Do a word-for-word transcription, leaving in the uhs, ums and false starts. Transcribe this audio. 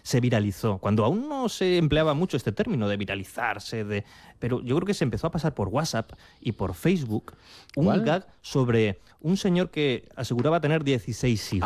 se viralizó, cuando aún no se empleaba mucho este término de viralizarse, de... pero yo creo que se empezó a pasar por WhatsApp y por Facebook un ¿Cuál? gag sobre un señor que aseguraba tener dieciséis hijos.